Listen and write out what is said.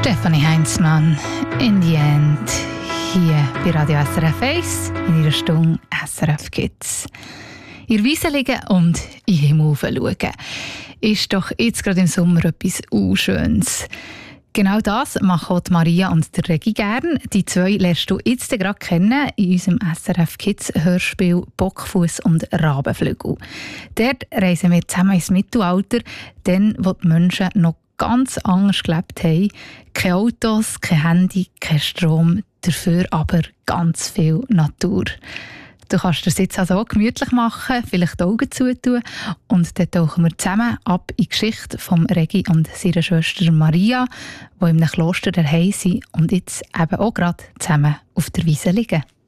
Stefanie Heinzmann, in the end, hier bei Radio SRF 1 in ihrer Stunde SRF Kids. Ihr Wiese liegen und in den Himmel schauen. Ist doch jetzt gerade im Sommer etwas Schönes. Genau das machen auch Maria und der Regi gern. Die zwei lernst du jetzt gerade kennen in unserem SRF Kids Hörspiel Bockfuss und Rabenflügel. Dort reisen wir zusammen ins Mittelalter, dann wo die Menschen noch ganz anders gelebt haben. Keine Autos, kein Handy, kein Strom, dafür aber ganz viel Natur. Du kannst das jetzt also auch gemütlich machen, vielleicht die Augen zutun und dann tauchen wir zusammen ab in die Geschichte von Regi und seiner Schwester Maria, die in einem Kloster daheim sind und jetzt eben auch gerade zusammen auf der Wiese liegen.